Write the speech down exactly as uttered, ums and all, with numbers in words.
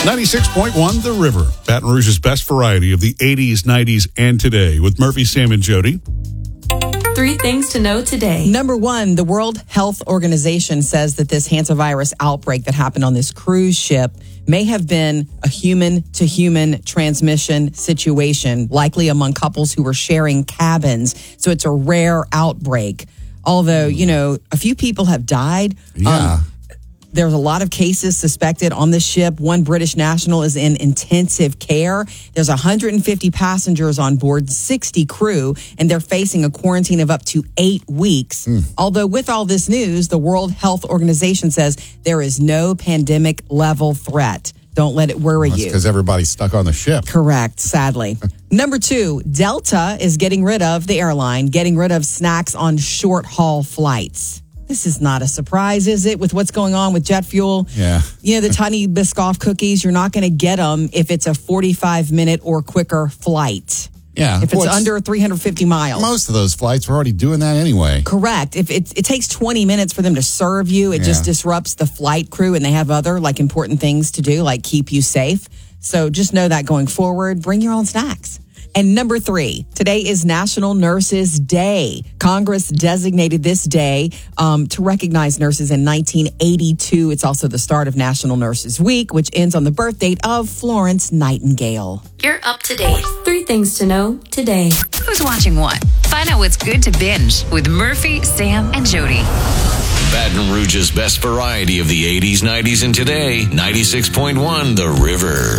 ninety-six point one The River, Baton Rouge's best variety of the eighties, nineties, and today with Murphy, Sam, and Jody. Three things to know today. Number one, the World Health Organization says that this hantavirus outbreak that happened on this cruise ship may have been a human-to-human transmission situation, likely among couples who were sharing cabins. So it's a rare outbreak. Although, you know, a few people have died. Yeah. Um, There's a lot of cases suspected on the ship. One British national is in intensive care. There's one hundred fifty passengers on board, sixty crew, and they're facing a quarantine of up to eight weeks. Mm. Although with all this news, the World Health Organization says there is no pandemic level threat. Don't let it worry well, you. Because everybody's stuck on the ship. Correct, sadly. Number two, Delta is getting rid of, the airline, getting rid of snacks on short haul flights. This is not a surprise, is it, with what's going on with jet fuel? Yeah. You know, the tiny Biscoff cookies, you're not going to get them if it's a forty-five minute or quicker flight. Yeah. If it's well, under three hundred fifty miles. Most of those flights were already doing that anyway. Correct. If it, it takes twenty minutes for them to serve you, it Yeah. just disrupts the flight crew, and they have other like important things to do, like keep you safe. So just know that going forward, bring your own snacks. And number three, today is National Nurses Day. Congress designated this day um, to recognize nurses in nineteen eighty-two. It's also the start of National Nurses Week, which ends on the birth date of Florence Nightingale. You're up to date. Three things to know today. Who's watching what? Find out what's good to binge with Murphy, Sam, and Jody. Baton Rouge's best variety of the eighties, nineties, and today. ninety-six point one The River.